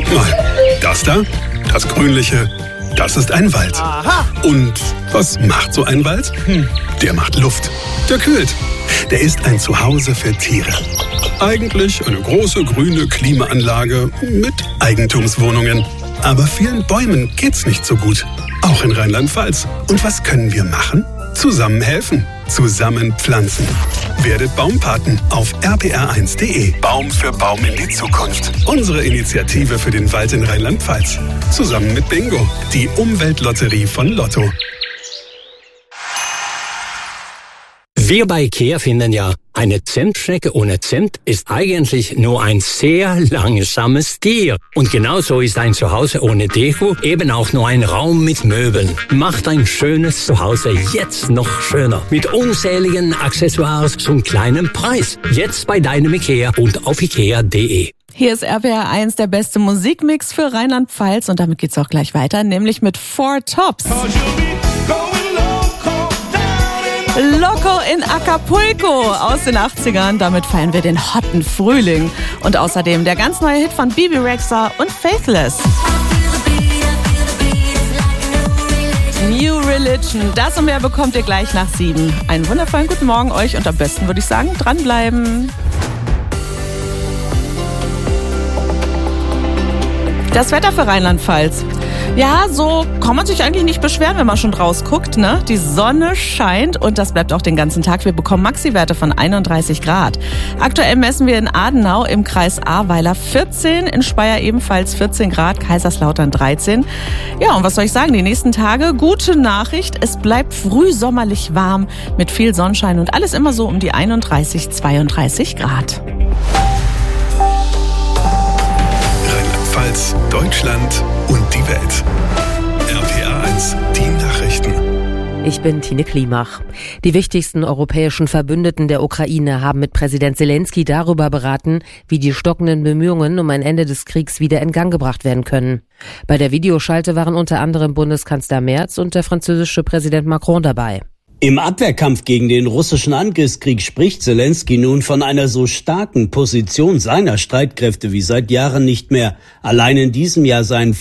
mal. Das da, das Grünliche, das ist ein Wald. Aha. Und was macht so ein Wald? Der macht Luft. Der kühlt. Der ist ein Zuhause für Tiere. Eigentlich eine große grüne Klimaanlage mit Eigentumswohnungen. Aber vielen Bäumen geht's nicht so gut. Auch in Rheinland-Pfalz. Und was können wir machen? Zusammen helfen. Zusammen pflanzen. Werdet Baumpaten auf rpr1.de. Baum für Baum in die Zukunft. Unsere Initiative für den Wald in Rheinland-Pfalz. Zusammen mit Bingo, die Umweltlotterie von Lotto. Wir bei IKEA finden ja, eine Zimtschnecke ohne Zimt ist eigentlich nur ein sehr langsames Tier. Und genauso ist ein Zuhause ohne Deko eben auch nur ein Raum mit Möbeln. Macht ein schönes Zuhause jetzt noch schöner. Mit unzähligen Accessoires zum kleinen Preis. Jetzt bei deinem IKEA und auf ikea.de. Hier ist RPR1, der beste Musikmix für Rheinland-Pfalz. Und damit geht's auch gleich weiter, nämlich mit Four Tops. Loco in Acapulco aus den 80ern. Damit feiern wir den hotten Frühling. Und außerdem der ganz neue Hit von Bebe Rexha und Faithless. New Religion. Das und mehr bekommt ihr gleich nach 7. Einen wundervollen guten Morgen euch und am besten würde ich sagen, dranbleiben. Das Wetter für Rheinland-Pfalz. Ja, so kann man sich eigentlich nicht beschweren, wenn man schon raus guckt, ne? Die Sonne scheint und das bleibt auch den ganzen Tag. Wir bekommen Maxiwerte von 31 Grad. Aktuell messen wir in Adenau im Kreis Ahrweiler 14, in Speyer ebenfalls 14 Grad, Kaiserslautern 13. Ja, und was soll ich sagen, die nächsten Tage, gute Nachricht, es bleibt frühsommerlich warm mit viel Sonnenschein und alles immer so um die 31, 32 Grad. Rheinland-Pfalz, Deutschland und die Welt. RPR1, die Nachrichten. Ich bin Tine Klimach. Die wichtigsten europäischen Verbündeten der Ukraine haben mit Präsident Zelensky darüber beraten, wie die stockenden Bemühungen um ein Ende des Kriegs wieder in Gang gebracht werden können. Bei der Videoschalte waren unter anderem Bundeskanzler Merz und der französische Präsident Macron dabei. Im Abwehrkampf gegen den russischen Angriffskrieg spricht Zelensky nun von einer so starken Position seiner Streitkräfte wie seit Jahren nicht mehr. Allein in diesem Jahr seien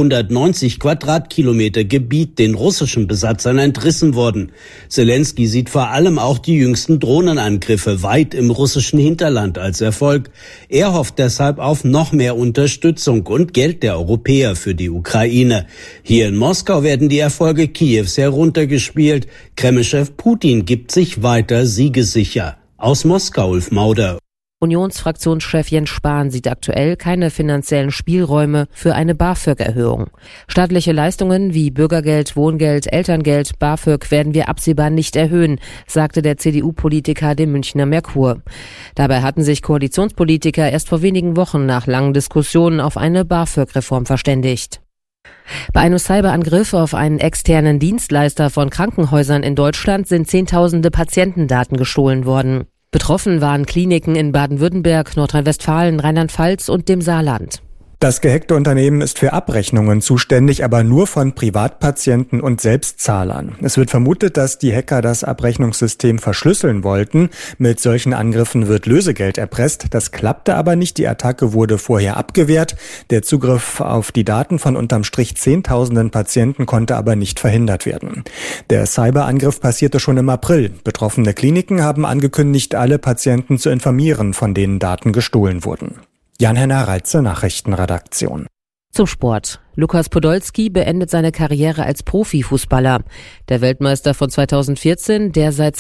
590 Quadratkilometer Gebiet den russischen Besatzern entrissen worden. Zelensky sieht vor allem auch die jüngsten Drohnenangriffe weit im russischen Hinterland als Erfolg. Er hofft deshalb auf noch mehr Unterstützung und Geld der Europäer für die Ukraine. Hier in Moskau werden die Erfolge Kiews heruntergespielt. Kremlchef Putin gibt sich weiter siegessicher. Aus Moskau, Ulf Mauder. Unionsfraktionschef Jens Spahn sieht aktuell keine finanziellen Spielräume für eine BAföG-Erhöhung. Staatliche Leistungen wie Bürgergeld, Wohngeld, Elterngeld, BAföG werden wir absehbar nicht erhöhen, sagte der CDU-Politiker dem Münchner Merkur. Dabei hatten sich Koalitionspolitiker erst vor wenigen Wochen nach langen Diskussionen auf eine BAföG-Reform verständigt. Bei einem Cyberangriff auf einen externen Dienstleister von Krankenhäusern in Deutschland sind Zehntausende Patientendaten gestohlen worden. Betroffen waren Kliniken in Baden-Württemberg, Nordrhein-Westfalen, Rheinland-Pfalz und dem Saarland. Das gehackte Unternehmen ist für Abrechnungen zuständig, aber nur von Privatpatienten und Selbstzahlern. Es wird vermutet, dass die Hacker das Abrechnungssystem verschlüsseln wollten. Mit solchen Angriffen wird Lösegeld erpresst. Das klappte aber nicht. Die Attacke wurde vorher abgewehrt. Der Zugriff auf die Daten von unterm Strich Zehntausenden Patienten konnte aber nicht verhindert werden. Der Cyberangriff passierte schon im April. Betroffene Kliniken haben angekündigt, alle Patienten zu informieren, von denen Daten gestohlen wurden. Jan-Henner Reitze, Nachrichtenredaktion. Zum Sport. Lukas Podolski beendet seine Karriere als Profifußballer. Der Weltmeister von 2014, der seit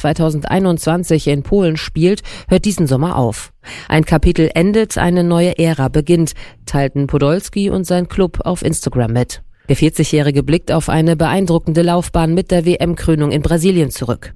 2021 in Polen spielt, hört diesen Sommer auf. Ein Kapitel endet, eine neue Ära beginnt, teilten Podolski und sein Club auf Instagram mit. Der 40-Jährige blickt auf eine beeindruckende Laufbahn mit der WM-Krönung in Brasilien zurück.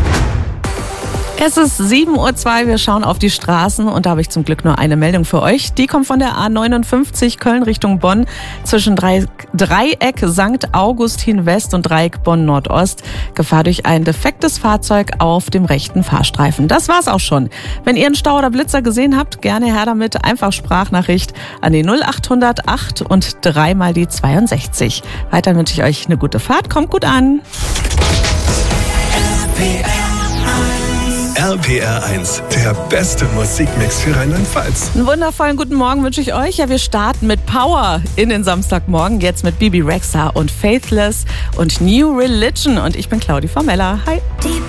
Es ist 7:02 Uhr, wir schauen auf die Straßen und da habe ich zum Glück nur eine Meldung für euch. Die kommt von der A59 Köln Richtung Bonn zwischen Dreieck St. Augustin West und Dreieck Bonn Nordost. Gefahr durch ein defektes Fahrzeug auf dem rechten Fahrstreifen. Das war's auch schon. Wenn ihr einen Stau oder Blitzer gesehen habt, gerne her damit. Einfach Sprachnachricht an die 0800 8 und 3 mal die 62. Weiter wünsche ich euch eine gute Fahrt. Kommt gut an. RPR1 RPR1, der beste Musikmix für Rheinland-Pfalz. Einen wundervollen guten Morgen wünsche ich euch. Ja, wir starten mit Power in den Samstagmorgen. Jetzt mit Bibi Rexha und Faithless und New Religion. Und ich bin Claudi Formella. Hi.